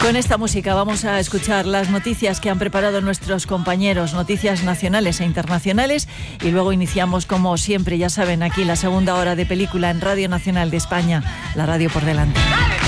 Con esta música vamos a escuchar las noticias que han preparado nuestros compañeros, noticias nacionales e internacionales, y luego iniciamos, como siempre, ya saben, aquí la segunda hora de película en Radio Nacional de España, la radio por delante.